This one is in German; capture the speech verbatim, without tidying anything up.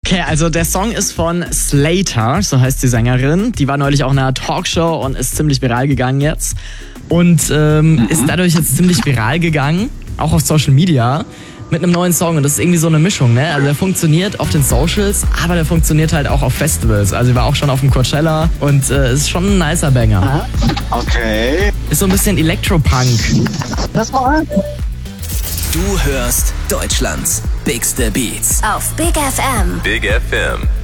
Okay, also der Song ist von Slater, so heißt die Sängerin. Die war neulich auch in einer Talkshow und ist ziemlich viral gegangen jetzt. Und ähm, mhm. ist dadurch jetzt ziemlich viral gegangen, auch auf Social Media, mit einem neuen Song. Und das ist irgendwie so eine Mischung, ne? Also der funktioniert auf den Socials, aber der funktioniert halt auch auf Festivals. Also ich war auch schon auf dem Coachella und äh, ist schon ein nicer Banger. Okay. Ist so ein bisschen Elektropunk. Das mal. Du hörst Deutschlands bigste Beats auf Big F M. Big F M.